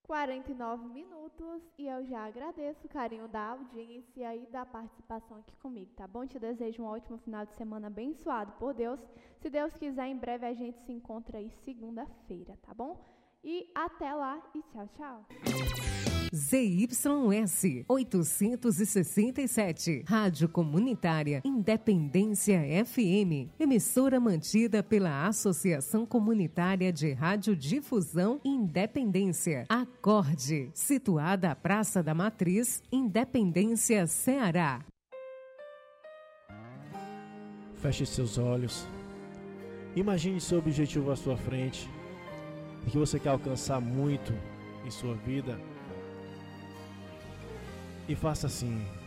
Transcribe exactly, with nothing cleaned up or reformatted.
quarenta e nove minutos e eu já agradeço o carinho da audiência e da participação aqui comigo, tá bom? Te desejo um ótimo final de semana abençoado por Deus. Se Deus quiser, em breve a gente se encontra aí segunda-feira, tá bom? E até lá e tchau, tchau. Z Y S oitocentos e sessenta e sete, Rádio Comunitária Independência F M, emissora mantida pela Associação Comunitária de Radiodifusão Independência, Acorde, situada à Praça da Matriz, Independência, Ceará. Feche seus olhos. Imagine seu objetivo à sua frente e que você quer alcançar muito em sua vida. E faça assim.